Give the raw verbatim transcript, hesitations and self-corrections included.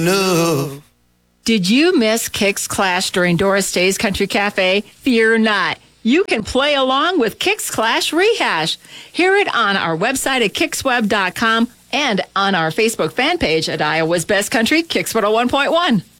No. Did you miss Kix Clash during Doris Day's Country Cafe? Fear not. You can play along with Kix Clash Rehash. Hear it on our website at kix web dot com and on our Facebook fan page at Iowa's Best Country, Kix one oh one point one.